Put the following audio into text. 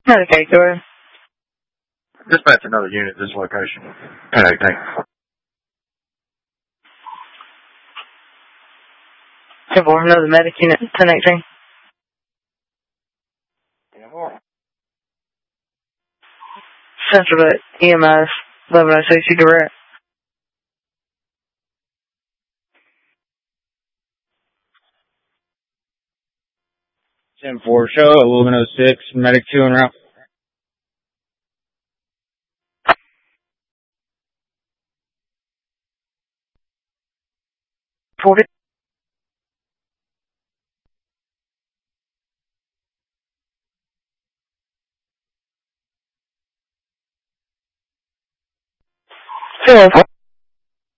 Okay, go ahead. Dispatch another unit at this location. 1018. 10-4, another medic unit, 1018. 10-4. Central to EMS, 1106, you direct. 10-4, show 1106, medic 2 en route. 40. Four.